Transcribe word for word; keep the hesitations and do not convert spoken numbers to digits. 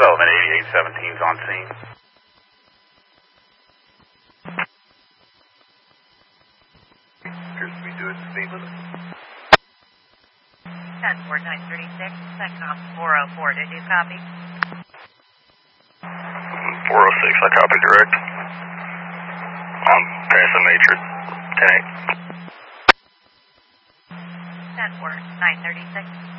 Development eighty-eight seventeen is on scene. Appears to be doing the speed limit. ten four nine thirty-six, Centcom four oh four, did you copy? four oh six, I copy direct. I'm passing matrix, ten eight. ten four nine thirty-six.